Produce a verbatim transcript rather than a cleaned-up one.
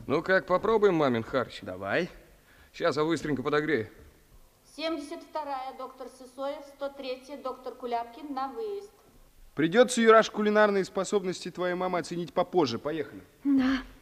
Ну как, попробуем мамин харч? Давай. Сейчас я быстренько подогрею. семьдесят вторая доктор Сысоев, сто третья доктор Куляпкин на выезд. Придется, Юраш, кулинарные способности твоей мамы оценить попозже. Поехали. Да.